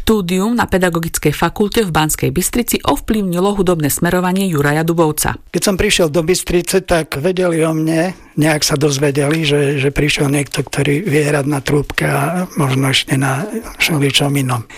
Štúdium na Pedagogickej fakulte v Banskej Bystrici ovplyvnilo hudobné smerovanie Juraja Dubovca. Keď som prišiel do Bystrice, tak vedeli o mne, nejak sa dozvedeli, že prišiel niekto, ktorý vie hrať na trúbke a možno ešte na všeličom inom.